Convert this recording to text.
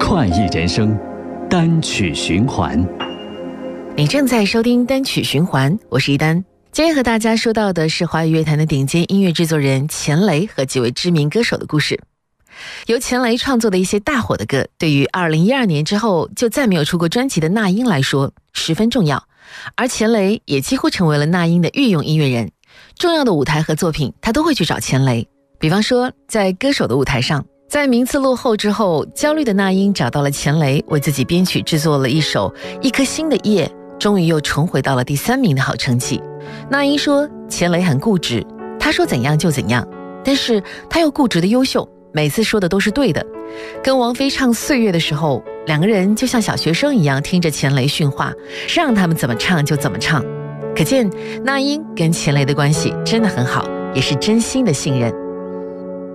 快意人生，单曲循环。 你正在收听单曲循环，我是一丹。今天和大家说到的是华语乐坛的顶尖音乐制作人钱雷和几位知名歌手的故事。由钱雷创作的一些大火的歌，对于2012年之后就再没有出过专辑的那英来说十分重要，而钱雷也几乎成为了那英的御用音乐人。重要的舞台和作品他都会去找钱雷，比方说在歌手的舞台上，在名次落后之后，焦虑的那英找到了钱雷，为自己编曲制作了一首一颗新的夜，终于又重回到了第3名的好成绩。那英说钱雷很固执，他说怎样就怎样，但是他又固执的优秀，每次说的都是对的。跟王菲唱《岁月》的时候，两个人就像小学生一样听着钱雷训话，让他们怎么唱就怎么唱。可见那英跟钱雷的关系真的很好，也是真心的信任。